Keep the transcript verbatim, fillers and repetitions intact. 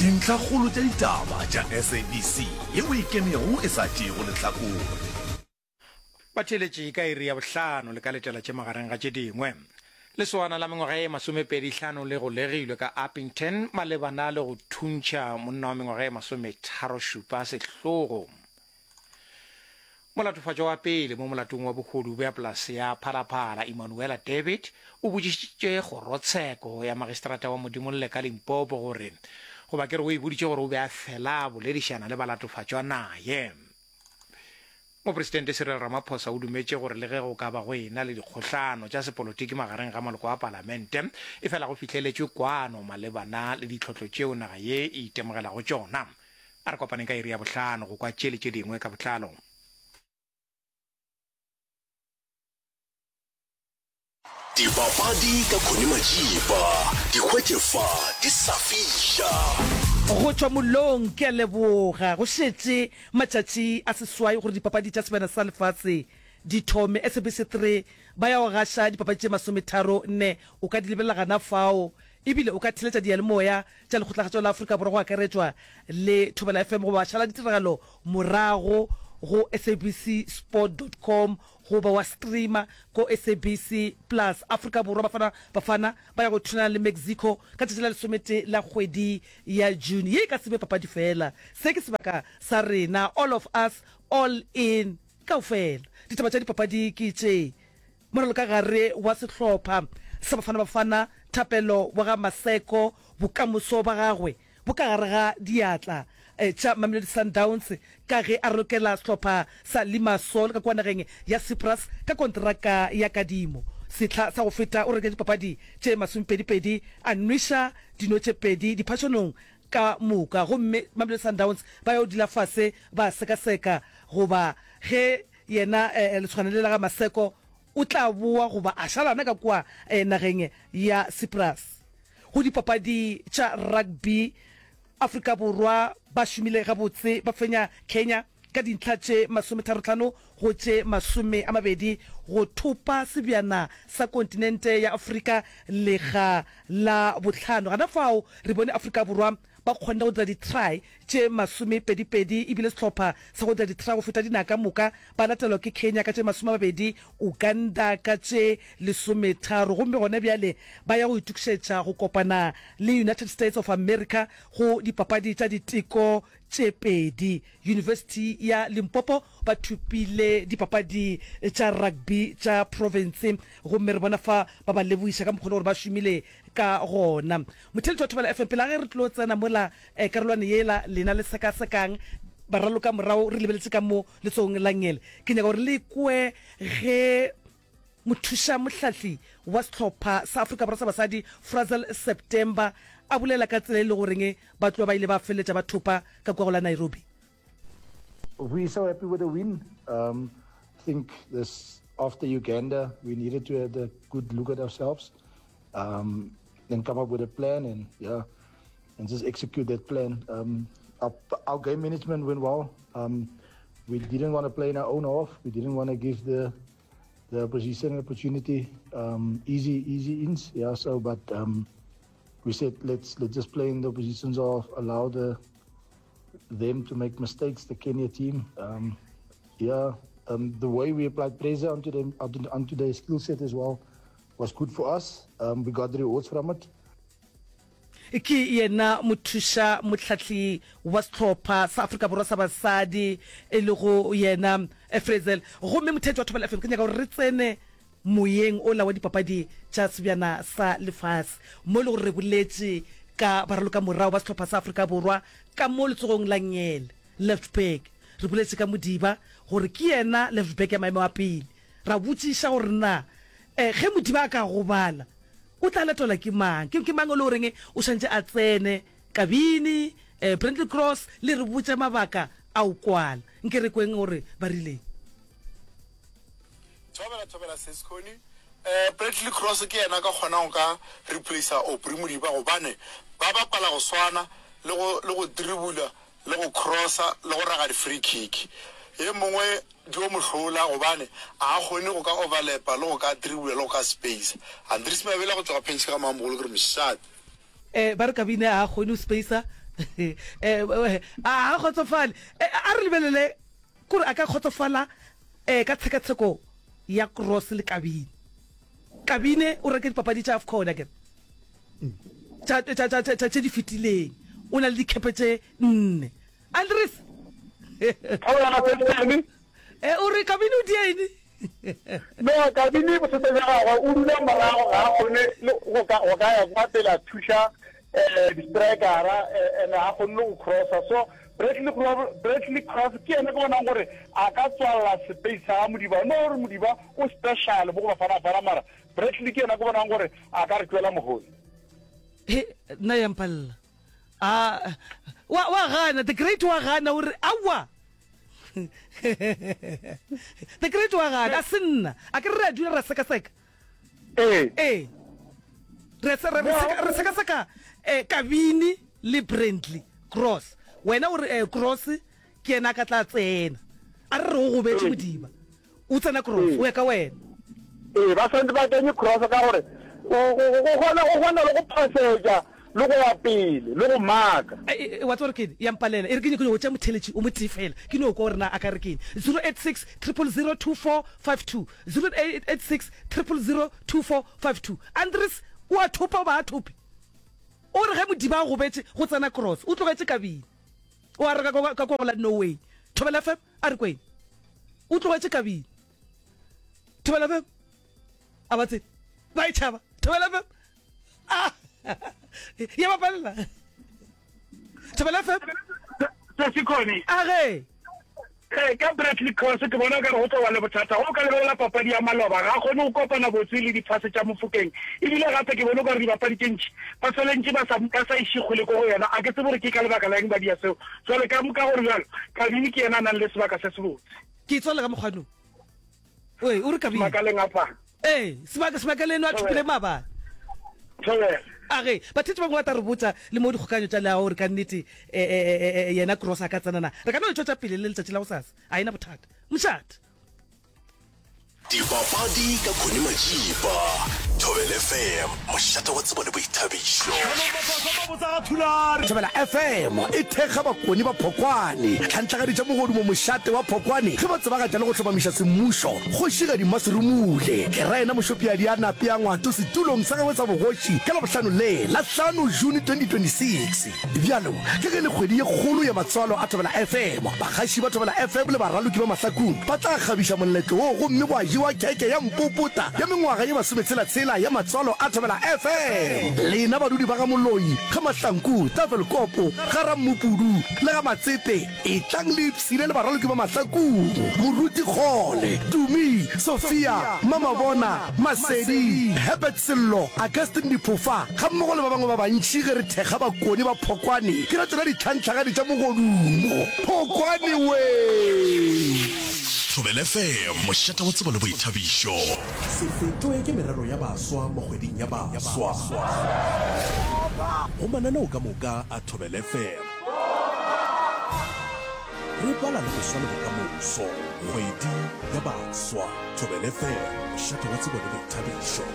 dintlha kgolo tša ditaba tša S A B C yeo e kemego e sa tšego lehlakore ba theletše ka iri ya bohlano le ka letela tše magareng ga tše dingwe lesoana la mengwaga e masomepedihlano le go legilwe ka Uppington malebana le go thuntšha monna wa mengwaga e masometharo šupa sehlogo molatofatšo wa pele mo molatong wa bogodu bja polase ya phalaphala Emmanuela David o boditše kgorotsheko ya magistrata wa modimolle ka Limpopo gore go ba ke re o e boditše gore o be a fela boledišana le balatofatšwa naye mopresidente Cyril Ramaphosa o dumetše gore le ge go ka ba go ena le dikgohlano tša sepolotiki magareng ga maloko a palamente e fela go fitlheletšwe kwano malebana le ditlhotlo tšeo naga ye e itemogelago tšona a re kopaneng ka iri ya bohlano go kwa tšele tše dingwe ka botlalo. dipapadi ka khone majiba dikgwetlefa di sa fiša go tšwa mollong ke a leboga go šetše matšatši a seswai gore dipapadi tša sebjana sa lefatshe di thome. S A B C three ba ya go gaša dipapadi tše masometharo nne o ka di lebelela gana fao ebile o ka theletša dialemoya tša lekgotlagatšo la Afrika Borwa go akaretšwa le Thobela F M go ba šala ditiragalo morago go S A B C sport dot com go ba wa streama ko S A B C plus Afrika Borwa bafana bafana ba ya go tshwana le Mexico ka tšatši la lesomete la kgwedi ya June ye ka sebe papadi fela se ke sebaka sa rena all of us all in kaofela ditaba tša dipapadi ke tše moralo ka gare wa sehlopha sa bafana bafana thapelo wa ga Maseko bokamoso ba gagwe bo ka gare ga diatla tša Mamelodi Sundowns ka ge a rokela sehlopha sa Limassol ka kwanageng ya Cyprus ka kontraka ya kadimo setla sa go feta o reke dipapadi tše masomepedipedi a nwiša dino tše pedi diphašonong ka moka gomme Mamelodi Sundowns ba yo dila fase ba sekaseka goba ge yena le tshwanele la ga Maseko o tla boa goba a šalana ka kwa nageng ya Cyprus go dipapadi tša rugby Afrika Borwa ba šomile gabotse ba fenya Kenya ka dintlha tše masometharotlhano go tše masome a mabedi go thopa sebjana sa kontinente ya Afrika lega la botlhano gana fao re bone Afrika Borwa ba kgonne go dira di-try tše masomepedipedi ebile sehlopha sa go dira di-try go feta dinaka moka ba latelwa ke Kenya ka tše masome a mabedi Uganda ka tše lesometharo gomme gone bjale ba ya go itukišetša go kopana le United States of America go dipapadi tša diteko tše pedi. University ya Limpopo ba thupile dipapadi tša rugby tša province gomme re bona fa ba ba leboiša ka mokgolo gore ba šomile ka gona motheletši wa Thobela F M pela ge re tlo tsena mola karolwane yela lena le sekasekang ba raloka morago re lebeletše ka mo letsogong la ngele ke nyaka gore le kwe ge mothuša mohlahli wa sehlopha sa Afrika Borwa sa basadi Frazel September a bolela ka tsela e le goreng ba tloa ba ile ba feletša ba thopa ka kwa go la Nairobi. We're so happy with the win. Um, I think this after Uganda, we needed to have a good look at ourselves, um, then come up with a plan and yeah, and just execute that plan. Um, our, our game management went well. Um, we didn't want to play in our own half. We didn't want to give the the opposition an opportunity, um, easy easy ins. Yeah, so but um, we said let's let's just play in the opposition's half, allow the them to make mistakes, the Kenya team. Um, yeah, um, the way we applied pressure onto them, onto, onto their skill set as well, was good for us. Um, we got the rewards from it. Ke yena mothuša mohlahli wa sehlopha sa Afrika Borwa sa basadi e le go yena Frazel gomme motheletši wa Thobela F M ke nyaka gore re tsene moyeng o la wa dipapadi tša sebjana sa lefase mo le gore re boletše ka baraloka morao ba sehlopha sa Afrika Borwa ka mo letsogong la ngele left back re boletše ka Modiba gore ke yena left back ya maemo a pele ra botšiša gore na eh ge Modiba a ka gobala o tla latola ke mang ke ke mang o le goreng o šantše a tsene kabini eh Brendley Cross le re botša mabaka a o kwala nke re kweng gore ba rile Thobela Thobela Seskoni eh Brendley Cross ke yena ka kgona go ka replace Aubrey Modiba go bane ba ba pala go swana le go le go dribble le go crossa le go raga di free kick e mongwe dio mohlola go bane a gone go ka overlap le go ka dribble le go ka space Andries Mabela go tloga pension ka mamogolo gore mshat eh ba re kabine a gone spacer eh a khotsofala a re lebelele kore a ka khotsofala eh ka tshekatsheko ya Cross le Kabini Kabine o reke dipapadi tsa AFCON again tsa tsa tsa tsa di fitileng o na le dikepetse nne Andres eh o re Kabini o diene no Kabini bo se tsaya go o dula marago ga gone go ka go ka ya kwa tela thusha eh di strikera ene a go no crosser so Bradley Cross Bradley Cross ke ene go bona gore a ka tswala space ha Modiba no re Modiba o special bo go fara fara mara Bradley ke ene go bona gore a ka re twela mogodi he na yampalla ah wa wa gana the great wa gana ore awa the great wa gana asinna a ke re dula ra seka seka eh eh re se re seka seka eh Kabini le Bradley Cross wena o re Cross ke ena ka tla tsena a re go go betse Modiba o tsena Cross o ya ka wena eh ba sente ba teng Cross ka gore o go gona go gona le go passeja le go ya pele le go maka wa tsore ke ya mpalela e re ke go tsa motheletši o motifela ke no go rena a ka re ke zero eight six zero zero zero two four five two zero eight six zero zero zero two four five two Andres wa thopa ba thopi o re ge Modiba go betse go tsena Cross o tlogetse Kabini o a re ka ka go la no way Thobela F M a re kweng o tlogetse Kabini Thobela F M a batse ba itshaba Thobela F M ah ya ba palla Thobela F M se se khoni age eh ka Bradley Cross ke bona ka go tswa le bothata o ka lebela papadi ya maloba ga gone o kopana botse le dipase tsa mofukeng e bile gape ke bona ka re dipapadi tšentši ba selentše ba sa ka sa ishigole go yena a ke tsebore ke ka lebaka la eng ba dia seo jwale ka mo ka gore jalo Kabini ke yena nang le sebaka se se botse ke tswela ka mogwano oi o re Kabini makaleng apa eh sebaka sebaka leno a thupile maba Thobela age batho ba ngwa ta re botsa le mo dikgokanyo tsa la gore ka nnete eh yena Cross a ka tsanana re ka no tšotša pele le letsatsi la go sasa a ina bothata mshata dipapadi ka khone majipa Thobela F M mošata wa tsebo le boithabišo Thobela F M e thekga bakoni ba Phokwane tlhantlhagaditša mogodu mo mošate wa Phokwane ge ba tsebagatša le go tlhomamiša semmušo go šiga dimaserumule ke raena mošopiadi a nape ya ngwato setulong sa gagwe tsa bogoši ka labohlano le la hlano June twenty twenty-six bjalo ke ge le kgwedi ye kgolo ya matswalo a Thobela F M bagaši ba Thobela F M le baraloki ba mahlakong ba tla kgabiša moletlo o gomme wa jewa keke ya mpopota ya mengwaga ye masometshela-tshela ya matswalo a Thobela F M lena badudi ba ga moloi ga mahlanku tafelkopo ga rammopudu le ga matsepe e tlang le ipsile le baraloki ba mahlakong moruti kgole tumi Sophia Mamabona Masedi Herbert Sello Augustine Diphofa ga mmogo le ba bangwe ba bantši ge re thekga bakoni ba Phokwane ke ra tsona ditlhantlhagadi tša mogodumo Phokwane we Thobela F M mošata wa tsebo le boithabišo se fetoe ke merero ya baswa mo kgweding ya baswa go mananeo ka moka a Thobela F M re bala le go swa le bokamoso kgwedi ya baswa Thobela F M mošata wa tsebo le boithabišo